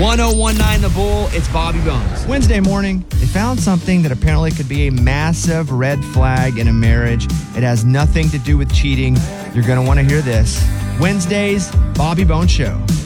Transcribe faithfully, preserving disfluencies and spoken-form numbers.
one oh one nine The Bull, it's Bobby Bones. Wednesday morning, they found something that apparently could be a massive red flag in a marriage. It has nothing to do with cheating. You're going to want to hear this. Wednesday's Bobby Bones Show.